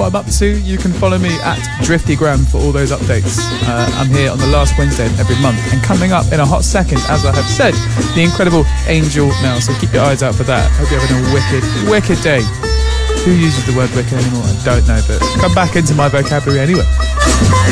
what I'm up to, you can follow me at Driftygram for all those updates. I'm here on the last Wednesday of every month, and coming up in a hot second, as I have said, the incredible Angel Mel. So keep your eyes out for that. Hope you're having a wicked day. Who uses the word wicked anymore? I don't know, but come back into my vocabulary anyway.